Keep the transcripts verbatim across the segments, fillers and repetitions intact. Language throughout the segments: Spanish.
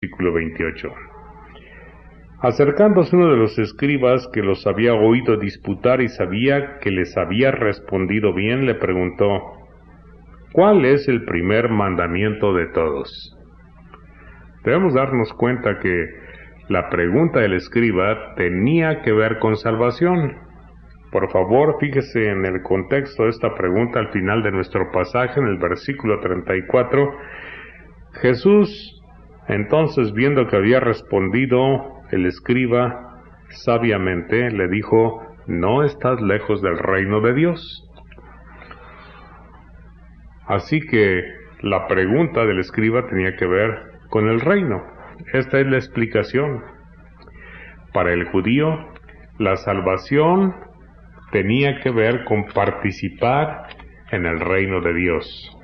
versículo veintiocho. Acercándose uno de los escribas que los había oído disputar y sabía que les había respondido bien, le preguntó: ¿cuál es el primer mandamiento de todos? Debemos darnos cuenta que la pregunta del escriba tenía que ver con salvación. Por favor, fíjese en el contexto de esta pregunta al final de nuestro pasaje, en el versículo treinta y cuatro. Jesús, entonces, viendo que había respondido el escriba sabiamente, le dijo: no estás lejos del reino de Dios. Así que la pregunta del escriba tenía que ver con el reino. Esta es la explicación. Para el judío, la salvación tenía que ver con participar en el reino de Dios.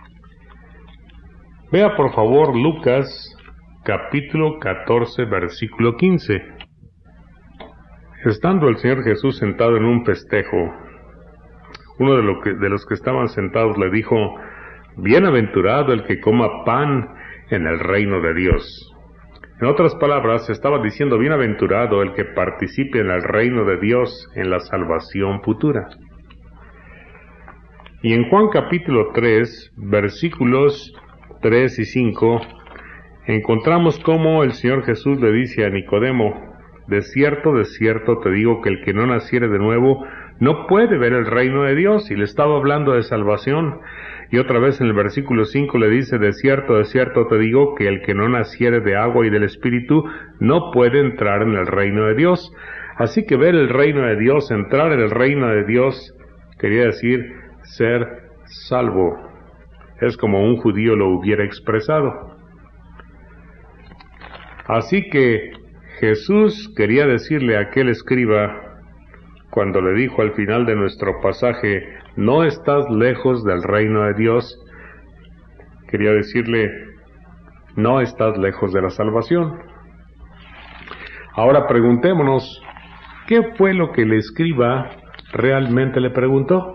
Vea por favor Lucas capítulo catorce, versículo quince. Estando el Señor Jesús sentado en un festejo, uno de, lo que, de los que estaban sentados le dijo: bienaventurado el que coma pan en el reino de Dios. En otras palabras, estaba diciendo: bienaventurado el que participe en el reino de Dios, en la salvación futura. Y en Juan capítulo tres, versículos tres y cinco, encontramos cómo el Señor Jesús le dice a Nicodemo: de cierto, de cierto te digo que el que no naciere de nuevo no puede ver el reino de Dios. Y le estaba hablando de salvación. Y otra vez en el versículo cinco le dice: de cierto, de cierto te digo que el que no naciere de agua y del Espíritu no puede entrar en el reino de Dios. Así que ver el reino de Dios, entrar en el reino de Dios, quería decir ser salvo. Es como un judío lo hubiera expresado. Así que Jesús quería decirle a aquel escriba, cuando le dijo al final de nuestro pasaje: no estás lejos del reino de Dios, quería decirle: no estás lejos de la salvación. Ahora preguntémonos, ¿qué fue lo que el escriba realmente le preguntó?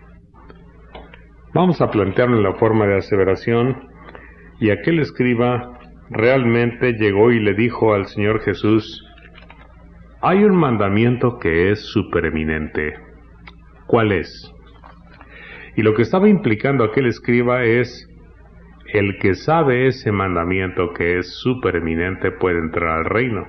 Vamos a plantearlo en la forma de aseveración. Y aquel escriba realmente llegó y le dijo al Señor Jesús: hay un mandamiento que es supereminente. ¿Cuál es? Y lo que estaba implicando aquel escriba es: el que sabe ese mandamiento que es supereminente puede entrar al reino.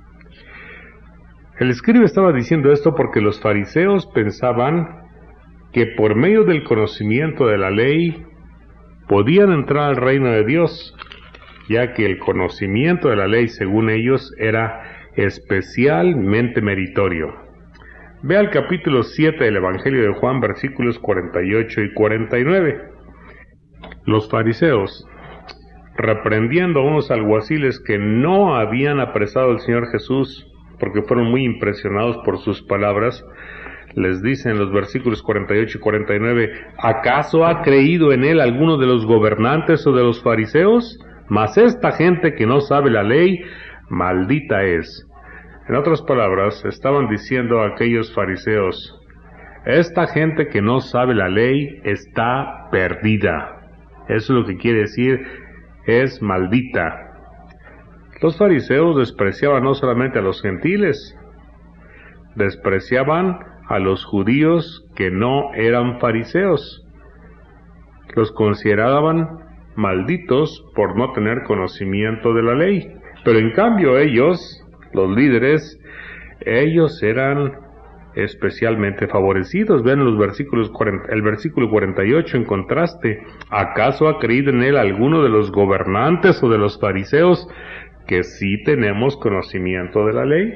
El escriba estaba diciendo esto porque los fariseos pensaban que por medio del conocimiento de la ley podían entrar al reino de Dios, ya que el conocimiento de la ley, según ellos, era especialmente meritorio. Vea el capítulo siete del Evangelio de Juan, versículos cuarenta y ocho y cuarenta y nueve. Los fariseos, reprendiendo a unos alguaciles que no habían apresado al Señor Jesús, porque fueron muy impresionados por sus palabras, les dicen en los versículos cuarenta y ocho y cuarenta y nueve: ¿acaso ha creído en él alguno de los gobernantes o de los fariseos? Mas esta gente que no sabe la ley, maldita es. En otras palabras, estaban diciendo a aquellos fariseos: esta gente que no sabe la ley está perdida. Eso es lo que quiere decir, es maldita. Los fariseos despreciaban no solamente a los gentiles, despreciaban a los judíos que no eran fariseos. Los consideraban malditos por no tener conocimiento de la ley. Pero en cambio ellos, los líderes, ellos eran especialmente favorecidos. Vean los versículos cuarenta, el versículo cuarenta y ocho en contraste: ¿acaso ha creído en él alguno de los gobernantes o de los fariseos que sí tenemos conocimiento de la ley?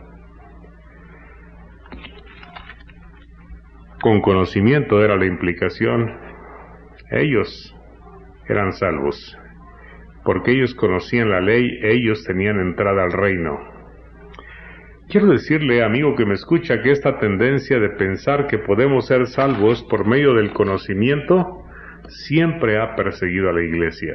Con conocimiento era la implicación. Ellos eran salvos. Porque ellos conocían la ley, ellos tenían entrada al reino. Quiero decirle, amigo que me escucha, que esta tendencia de pensar que podemos ser salvos por medio del conocimiento siempre ha perseguido a la iglesia.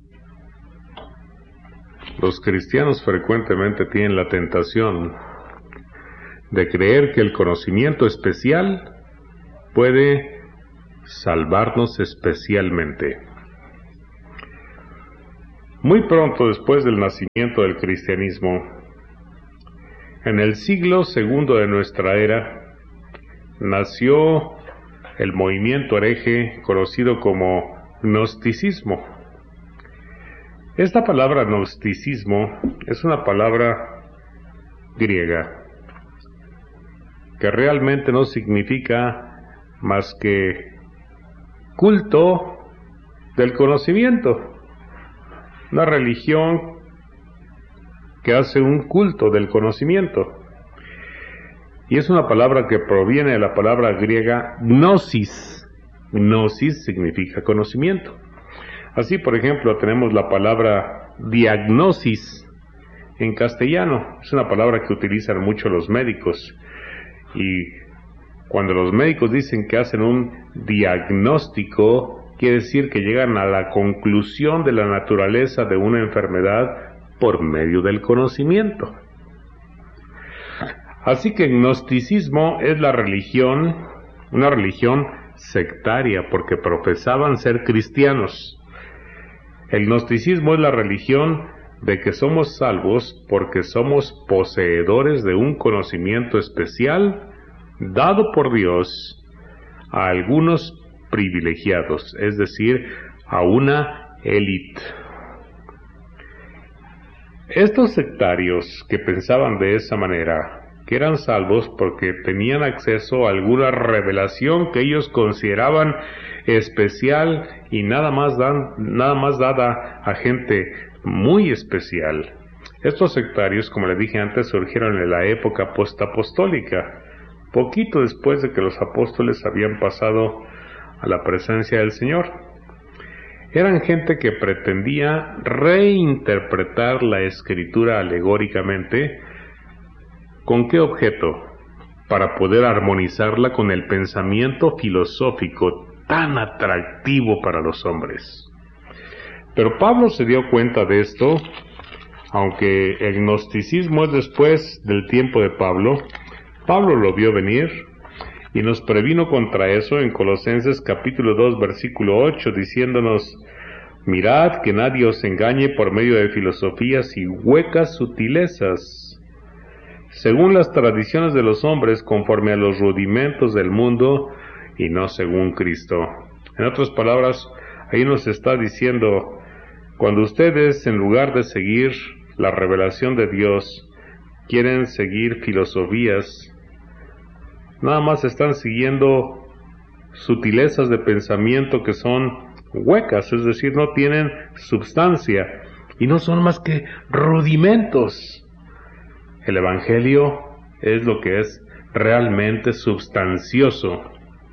Los cristianos frecuentemente tienen la tentación de creer que el conocimiento especial puede salvarnos especialmente. Muy pronto después del nacimiento del cristianismo, en el siglo segundo de nuestra era, nació el movimiento hereje conocido como gnosticismo. Esta palabra gnosticismo es una palabra griega que realmente no significa más que culto del conocimiento, una religión que hace un culto del conocimiento. Y es una palabra que proviene de la palabra griega gnosis. Gnosis significa conocimiento. Así, por ejemplo, tenemos la palabra diagnosis en castellano. Es una palabra que utilizan mucho los médicos. Y cuando los médicos dicen que hacen un diagnóstico, quiere decir que llegan a la conclusión de la naturaleza de una enfermedad por medio del conocimiento. Así que el gnosticismo es la religión, una religión sectaria, porque profesaban ser cristianos. El gnosticismo es la religión de que somos salvos porque somos poseedores de un conocimiento especial dado por Dios a algunos privilegiados, es decir, a una élite. Estos sectarios que pensaban de esa manera, que eran salvos porque tenían acceso a alguna revelación que ellos consideraban especial y nada más, dan, nada más dada a gente muy especial. Estos sectarios, como les dije antes, surgieron en la época postapostólica, poquito después de que los apóstoles habían pasado a la presencia del Señor. Eran gente que pretendía reinterpretar la Escritura alegóricamente. ¿Con qué objeto? Para poder armonizarla con el pensamiento filosófico tan atractivo para los hombres. Pero Pablo se dio cuenta de esto, aunque el gnosticismo es después del tiempo de Pablo. Pablo lo vio venir y nos previno contra eso en Colosenses capítulo dos versículo ocho, diciéndonos: mirad que nadie os engañe por medio de filosofías y huecas sutilezas, según las tradiciones de los hombres, conforme a los rudimentos del mundo, y no según Cristo. En otras palabras, ahí nos está diciendo, cuando ustedes, en lugar de seguir la revelación de Dios, quieren seguir filosofías, nada más están siguiendo sutilezas de pensamiento que son huecas, es decir, no tienen substancia, y no son más que rudimentos. El Evangelio es lo que es realmente substancioso.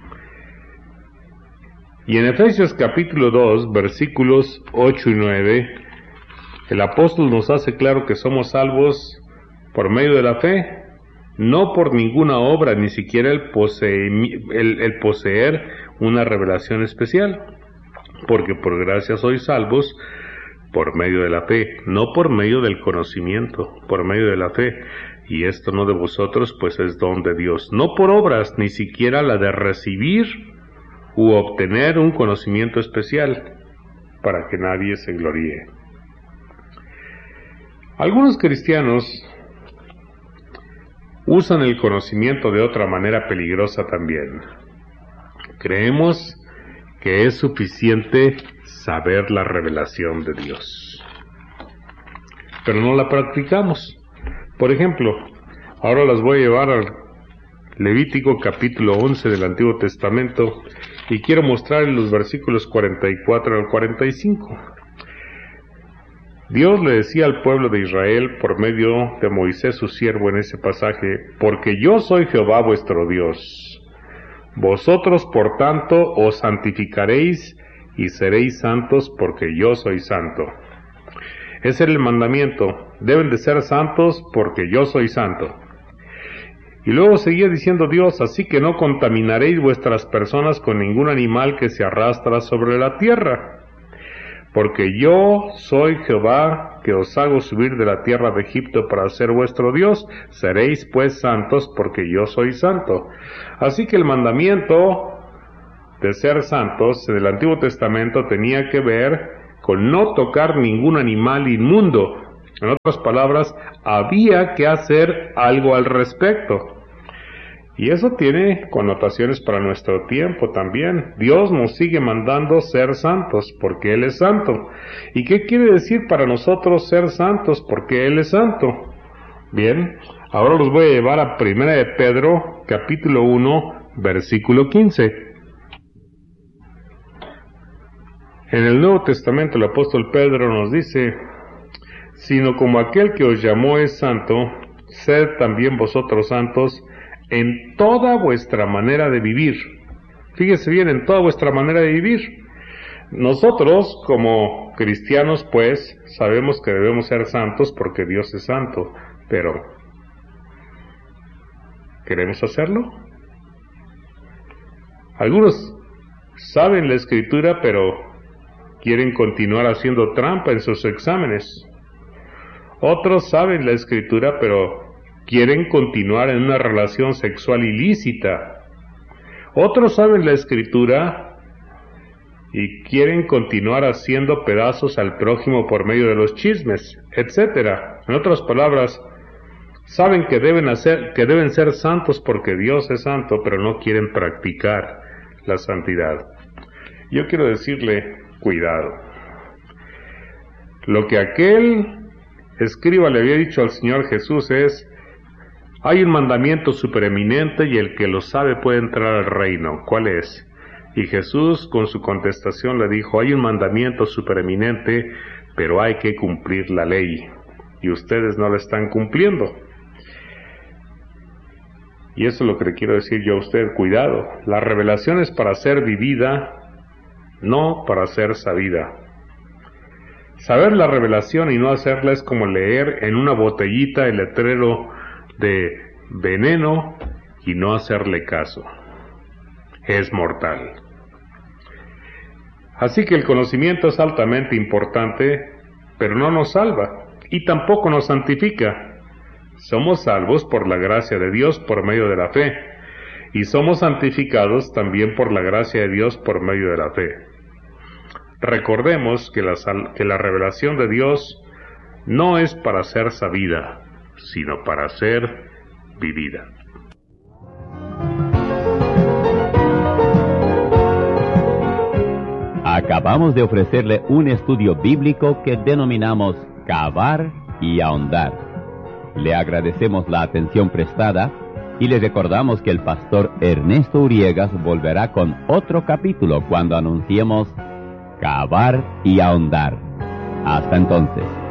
Y en Efesios capítulo dos, versículos ocho y nueve, el apóstol nos hace claro que somos salvos por medio de la fe, no por ninguna obra, ni siquiera el, posee, el, el poseer una revelación especial, porque por gracia sois salvos por medio de la fe, no por medio del conocimiento, por medio de la fe. Y esto no de vosotros, pues es don de Dios, no por obras, ni siquiera la de recibir u obtener un conocimiento especial, para que nadie se gloríe. Algunos cristianos usan el conocimiento de otra manera peligrosa también. Creemos que es suficiente saber la revelación de Dios, pero no la practicamos. Por ejemplo, ahora las voy a llevar al Levítico capítulo once del Antiguo Testamento y quiero mostrarles los versículos cuarenta y cuatro al cuarenta y cinco. Dios le decía al pueblo de Israel por medio de Moisés su siervo en ese pasaje: porque yo soy Jehová vuestro Dios. Vosotros por tanto os santificaréis y seréis santos, porque yo soy santo. Ese era el mandamiento: deben de ser santos porque yo soy santo. Y luego seguía diciendo Dios: así que no contaminaréis vuestras personas con ningún animal que se arrastra sobre la tierra, porque yo soy Jehová, que os hago subir de la tierra de Egipto para ser vuestro Dios. Seréis pues santos, porque yo soy santo. Así que el mandamiento de ser santos en el Antiguo Testamento tenía que ver con no tocar ningún animal inmundo. En otras palabras, había que hacer algo al respecto. Y eso tiene connotaciones para nuestro tiempo también. Dios nos sigue mandando ser santos, porque Él es santo. ¿Y qué quiere decir para nosotros ser santos? Porque Él es santo. Bien, ahora los voy a llevar a Primera de Pedro, capítulo uno, versículo quince. En el Nuevo Testamento el apóstol Pedro nos dice: sino como aquel que os llamó es santo, sed también vosotros santos en toda vuestra manera de vivir. Fíjese bien, en toda vuestra manera de vivir. Nosotros, como cristianos, pues, sabemos que debemos ser santos porque Dios es santo, pero ¿queremos hacerlo? Algunos saben la Escritura, pero quieren continuar haciendo trampa en sus exámenes. Otros saben la Escritura, pero quieren continuar en una relación sexual ilícita. Otros saben la Escritura y quieren continuar haciendo pedazos al prójimo por medio de los chismes, etcétera. En otras palabras, saben que deben hacer, que deben ser santos porque Dios es santo, pero no quieren practicar la santidad. Yo quiero decirle, cuidado. Lo que aquel escriba le había dicho al Señor Jesús es: hay un mandamiento supereminente y el que lo sabe puede entrar al reino. ¿Cuál es? Y Jesús con su contestación le dijo: hay un mandamiento supereminente, pero hay que cumplir la ley. Y ustedes no la están cumpliendo. Y eso es lo que le quiero decir yo a usted: cuidado. La revelación es para ser vivida, no para ser sabida. Saber la revelación y no hacerla es como leer en una botellita el letrero de veneno y no hacerle caso. Es mortal. Así que el conocimiento es altamente importante, pero no nos salva y tampoco nos santifica. Somos salvos por la gracia de Dios por medio de la fe, y somos santificados también por la gracia de Dios por medio de la fe. Recordemos que la, que la revelación de Dios no es para ser sabida, sino para ser vivida. Acabamos de ofrecerle un estudio bíblico que denominamos Cavar y Ahondar. Le agradecemos la atención prestada y le recordamos que el pastor Ernesto Uriegas volverá con otro capítulo cuando anunciemos Cavar y Ahondar. Hasta entonces.